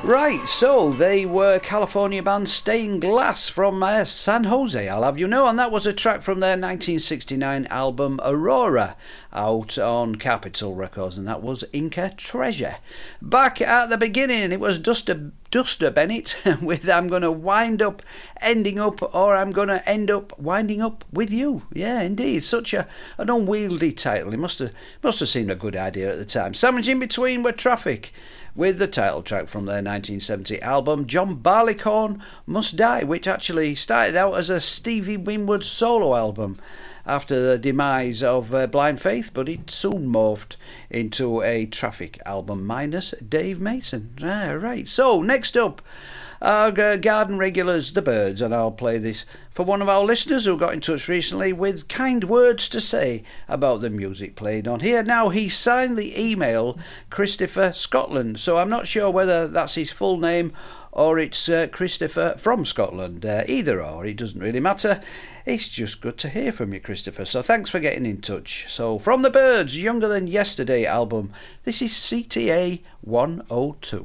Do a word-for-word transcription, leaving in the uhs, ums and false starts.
Right, so they were California band Stained Glass from uh, San Jose, I'll have you know, and that was a track from their nineteen sixty-nine album Aurora, out on Capitol Records, and that was Inca Treasure. Back at the beginning, it was Duster, Duster Bennett with I'm Gonna Wind Up, Ending Up, or I'm Gonna End Up Winding Up With You. Yeah, indeed, such a an unwieldy title. It must have, must have seemed a good idea at the time. Sandwich in between were Traffic, with the title track from their nineteen seventy album John Barleycorn Must Die, which actually started out as a Stevie Winwood solo album after the demise of uh, Blind Faith, but it soon morphed into a Traffic album minus Dave Mason. Ah, right, so next up, our uh, garden regulars, the Byrds, and I'll play this for one of our listeners who got in touch recently with kind words to say about the music played on here. Now, he signed the email Christopher Scotland, so I'm not sure whether that's his full name or it's uh, Christopher from Scotland. Uh, either or, it doesn't really matter. It's just good to hear from you, Christopher, so thanks for getting in touch. So, from the Byrds, Younger Than Yesterday album, this is C T A one oh two.